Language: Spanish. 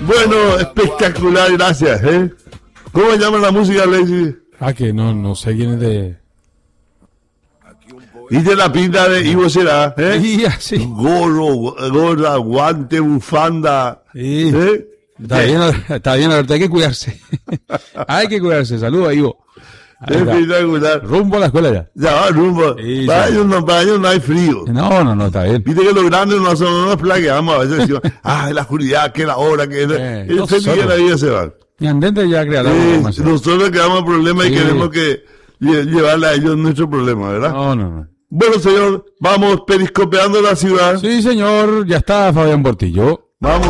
Bueno, espectacular, gracias, ¿eh? ¿Cómo llama la música, Alexis? Que no sé quién es de... Y de la pinta de Ivo Será, ¿eh? Y así. Gorra, guante, bufanda, Sí. ¿eh? Está bien, Alberto, hay que cuidarse. Hay que cuidarse. Saludos, Ivo. Ahí está. Espectacular. Rumbo a la escuela ya. Ya va, rumbo. Sí, Para sí. ellos no hay frío. No, está bien. Viste que los grandes no nos plagueamos a veces. Decimos, la oscuridad, que la hora, que... Ellos se nosotros. siguen ahí y se van. Mi andente ya crea la información. Nosotros quedamos problemas y Sí. queremos que llevarle a ellos nuestro problema, ¿verdad? No. Bueno, señor, vamos periscopeando la ciudad. Sí, señor, ya está Fabián Portillo. Vamos.